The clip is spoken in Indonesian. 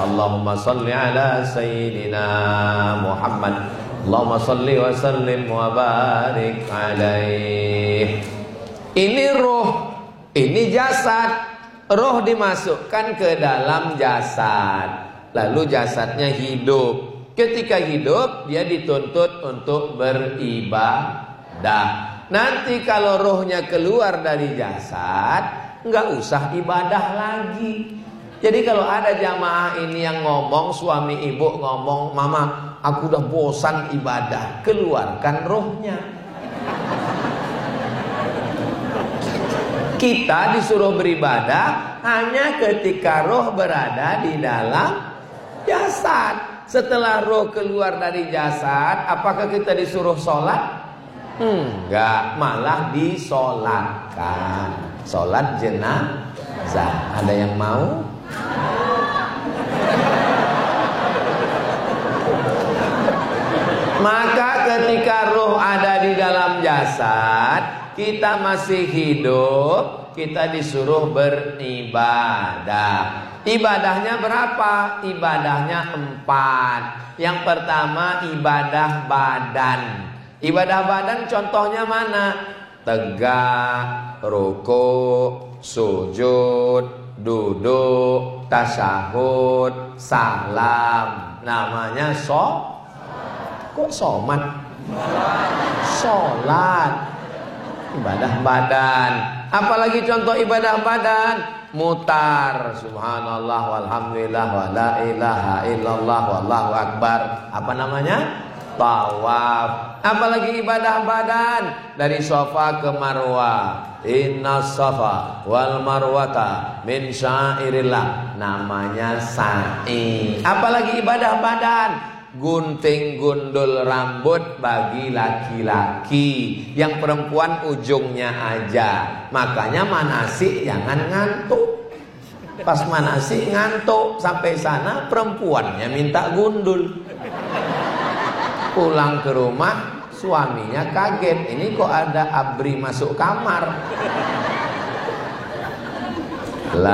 Allahumma salli ala sayyidina Muhammad. Allahumma salli wa sallim wa barik alaih. Ini ruh, ini jasad. Roh dimasukkan ke dalam jasad, lalu jasadnya hidup. Ketika hidup, dia dituntut untuk beribadah. Nanti kalau rohnya keluar dari jasad, nggak usah ibadah lagi. Jadi kalau ada jamaah ini yang ngomong, suami ibu ngomong, mama, aku udah bosan ibadah, keluarkan rohnya. Kita disuruh beribadah hanya ketika roh berada di dalam jasad. Setelah roh keluar dari jasad, apakah kita disuruh sholat? Enggak, malah disolatkan. Sholat jenazah. Ada yang mau? Maka ketika roh ada di dalam jasad, kita masih hidup, kita disuruh beribadah. Ibadahnya berapa? Ibadahnya 4. Yang pertama ibadah badan. Ibadah badan contohnya mana? Tegak, rukuk, sujud, duduk, tasyahud, salam. Namanya kok somat? Sholat. Ibadah badan. Apalagi contoh ibadah badan? Mutar, subhanallah walhamdulillah wa la ilaha illallah wallahu akbar. Apa namanya? Tawaf. Apalagi ibadah badan? Dari Safa ke Marwah. Inna safa wal marwata min syairillah. Namanya sa'i. Apalagi ibadah badan? Gunting gundul rambut bagi laki-laki. Yang perempuan ujungnya aja. Makanya manasik jangan ngantuk. Pas manasik ngantuk, sampai sana perempuannya minta gundul. Pulang ke rumah suaminya kaget, ini kok ada ABRI masuk kamar.